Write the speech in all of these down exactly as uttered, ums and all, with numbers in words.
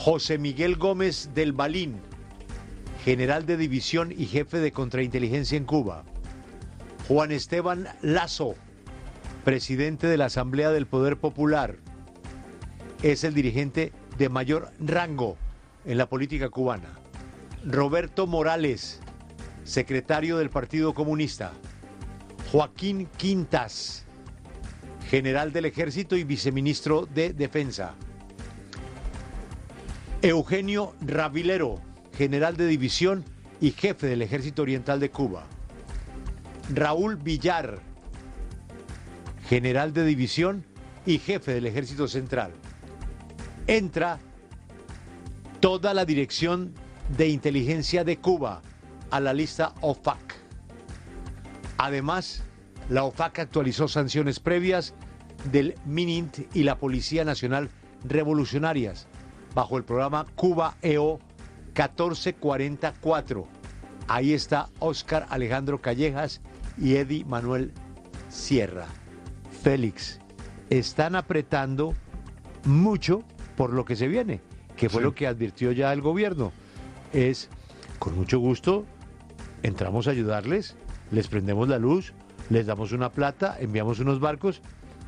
José Miguel Gómez del Balín, general de división y jefe de contrainteligencia en Cuba. Juan Esteban Lazo, presidente de la Asamblea del Poder Popular. Es el dirigente de mayor rango en la política cubana. Roberto Morales, secretario del Partido Comunista. Joaquín Quintas, general del Ejército y viceministro de Defensa. Eugenio Ravilero, general de división y jefe del Ejército Oriental de Cuba. Raúl Villar, general de división y jefe del Ejército Central. Entra toda la Dirección de Inteligencia de Cuba a la lista O F A C. Además, la O F A C actualizó sanciones previas del MININT y la Policía Nacional Revolucionarias bajo el programa Cuba E O catorce cuarenta y cuatro. Ahí está Óscar Alejandro Callejas y Eddie Manuel Sierra. Félix, están apretando mucho por lo que se viene, que fue sí. lo que advirtió ya el gobierno. Es, con mucho gusto, entramos a ayudarles, les prendemos la luz, les damos una plata, enviamos unos barcos,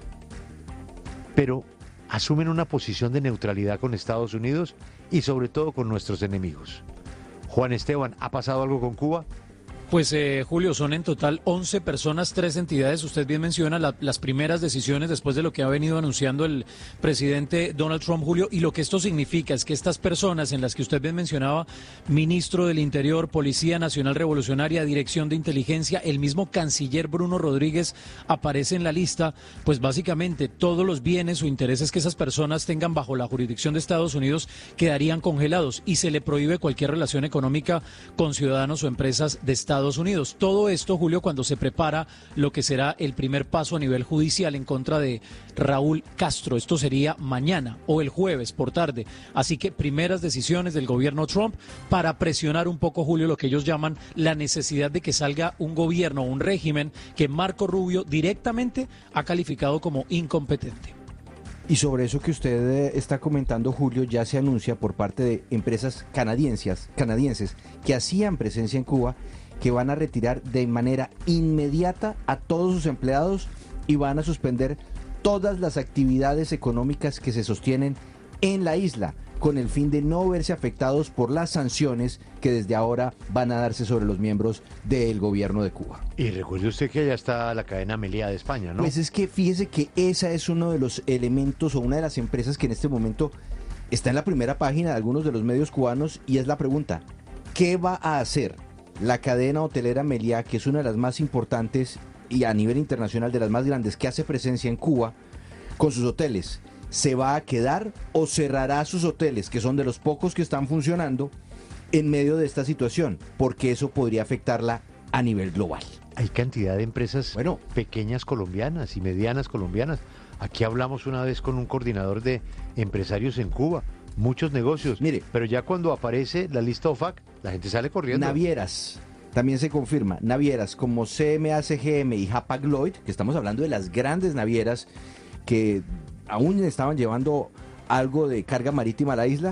pero asumen una posición de neutralidad con Estados Unidos y sobre todo con nuestros enemigos. Juan Esteban, ¿ha pasado algo con Cuba? Pues eh, Julio, son en total once personas, tres entidades. Usted bien menciona la, las primeras decisiones después de lo que ha venido anunciando el presidente Donald Trump, Julio, y lo que esto significa es que estas personas en las que usted bien mencionaba, ministro del Interior, Policía Nacional Revolucionaria, Dirección de Inteligencia, el mismo canciller Bruno Rodríguez aparece en la lista, pues básicamente todos los bienes o intereses que esas personas tengan bajo la jurisdicción de Estados Unidos quedarían congelados y se le prohíbe cualquier relación económica con ciudadanos o empresas de Estados Estados Unidos. Todo esto, Julio, cuando se prepara lo que será el primer paso a nivel judicial en contra de Raúl Castro. Esto sería mañana o el jueves por tarde. Así que primeras decisiones del gobierno Trump para presionar un poco, Julio, lo que ellos llaman la necesidad de que salga un gobierno, un régimen que Marco Rubio directamente ha calificado como incompetente. Y sobre eso que usted eh, está comentando, Julio, ya se anuncia por parte de empresas canadienses, canadienses que hacían presencia en Cuba, que van a retirar de manera inmediata a todos sus empleados y van a suspender todas las actividades económicas que se sostienen en la isla, con el fin de no verse afectados por las sanciones que desde ahora van a darse sobre los miembros del gobierno de Cuba. Y recuerde usted que ya está la cadena Meliá de España, ¿no? Pues es que fíjese que esa es uno de los elementos o una de las empresas que en este momento está en la primera página de algunos de los medios cubanos, y es la pregunta: ¿qué va a hacer la cadena hotelera Meliá, que es una de las más importantes y a nivel internacional de las más grandes que hace presencia en Cuba, con sus hoteles? ¿Se va a quedar o cerrará sus hoteles, que son de los pocos que están funcionando, en medio de esta situación? Porque eso podría afectarla a nivel global. Hay cantidad de empresas bueno, pequeñas colombianas y medianas colombianas. Aquí hablamos una vez con un coordinador de empresarios en Cuba. Muchos negocios. Mire, pero ya cuando aparece la lista O F A C, la gente sale corriendo. Navieras, también se confirma. Navieras como C M A C G M y Hapag-Lloyd, que estamos hablando de las grandes navieras que aún estaban llevando algo de carga marítima a la isla,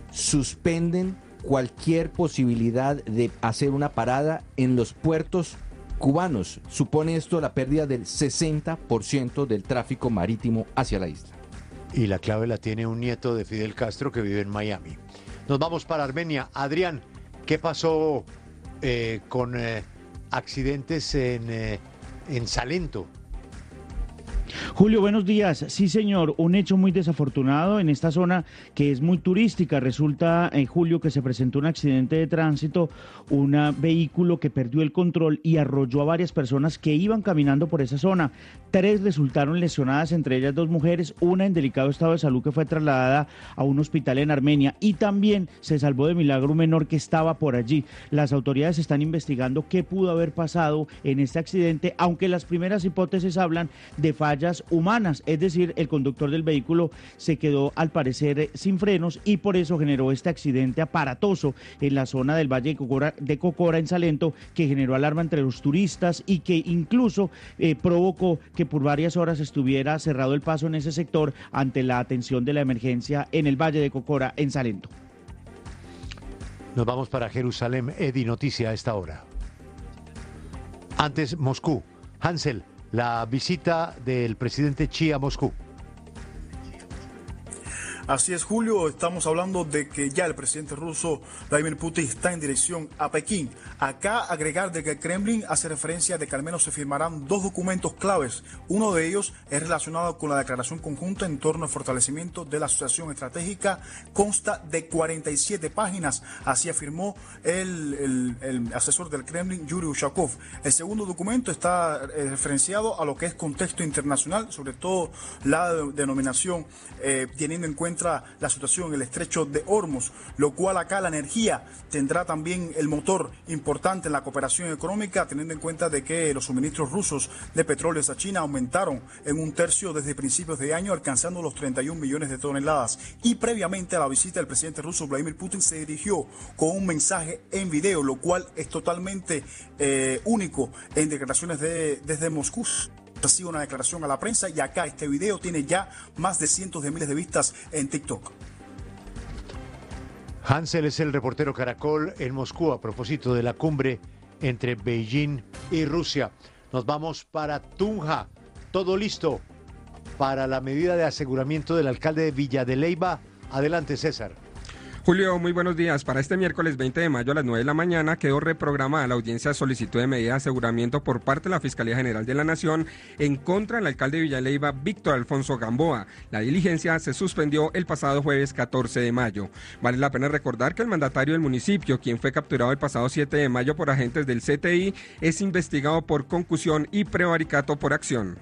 suspenden cualquier posibilidad de hacer una parada en los puertos cubanos. Supone esto la pérdida del sesenta por ciento del tráfico marítimo hacia la isla. Y la clave la tiene un nieto de Fidel Castro que vive en Miami. Nos vamos para Armenia. Adrián, ¿qué pasó eh, con eh, accidentes en, eh, en Salento? Julio, buenos días. Sí, señor, un hecho muy desafortunado en esta zona que es muy turística. Resulta, en Julio, que se presentó un accidente de tránsito, un vehículo que perdió el control y arrolló a varias personas que iban caminando por esa zona. Tres resultaron lesionadas, entre ellas dos mujeres, una en delicado estado de salud que fue trasladada a un hospital en Armenia, y también se salvó de milagro un menor que estaba por allí. Las autoridades están investigando qué pudo haber pasado en este accidente, aunque las primeras hipótesis hablan de fallas vidas humanas, es decir, el conductor del vehículo se quedó al parecer sin frenos y por eso generó este accidente aparatoso en la zona del Valle de Cocora, de Cocora en Salento, que generó alarma entre los turistas y que incluso eh, provocó que por varias horas estuviera cerrado el paso en ese sector ante la atención de la emergencia en el Valle de Cocora en Salento. Nos vamos para Jerusalén, Edi, noticia a esta hora. Antes, Moscú. Hansel, la visita del presidente Xi a Moscú. Así es, Julio, estamos hablando de que ya el presidente ruso Vladimir Putin está en dirección a Pekín. Acá agregar de que el Kremlin hace referencia de que al menos se firmarán dos documentos claves. Uno de ellos es relacionado con la declaración conjunta en torno al fortalecimiento de la asociación estratégica. Consta de cuarenta y siete páginas, así afirmó el, el, el asesor del Kremlin, Yuri Ushakov. El segundo documento está eh, referenciado a lo que es contexto internacional, sobre todo la denominación eh, teniendo en cuenta la situación en el estrecho de Hormuz, lo cual acá la energía tendrá también el motor importante en la cooperación económica, teniendo en cuenta de que los suministros rusos de petróleo a China aumentaron en un tercio desde principios de año, alcanzando los treinta y un millones de toneladas. Y previamente a la visita del presidente ruso Vladimir Putin se dirigió con un mensaje en video, lo cual es totalmente eh, único en declaraciones de, desde Moscú. Ha sido una declaración a la prensa y acá este video tiene ya más de cientos de miles de vistas en TikTok. Hansel es el reportero Caracol en Moscú a propósito de la cumbre entre Beijing y Rusia. Nos vamos para Tunja. Todo listo para la medida de aseguramiento del alcalde de Villa de Leyva. Adelante, César. Julio, muy buenos días. Para este miércoles veinte de mayo a las nueve de la mañana quedó reprogramada la audiencia de solicitud de medida de aseguramiento por parte de la Fiscalía General de la Nación en contra del alcalde de Villa de Leyva, Víctor Alfonso Gamboa. La diligencia se suspendió el pasado jueves catorce de mayo. Vale la pena recordar que el mandatario del municipio, quien fue capturado el pasado siete de mayo por agentes del C T I, es investigado por concusión y prevaricato por acción.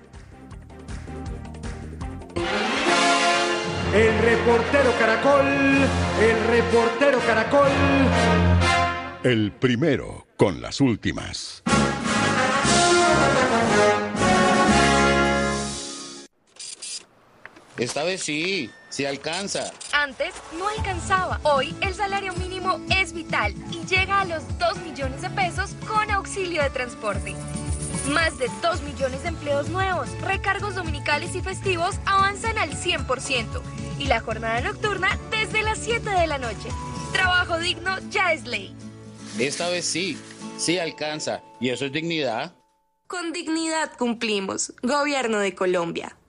El reportero Caracol, el reportero Caracol. El primero con las últimas. Esta vez sí, sí alcanza. Antes no alcanzaba. Hoy el salario mínimo es vital y llega a los dos millones de pesos con auxilio de transporte. Más de dos millones de empleos nuevos, recargos dominicales y festivos avanzan al cien por ciento y la jornada nocturna desde las siete de la noche. Trabajo digno ya es ley. Esta vez sí, sí alcanza. ¿Y eso es dignidad? Con dignidad cumplimos. Gobierno de Colombia.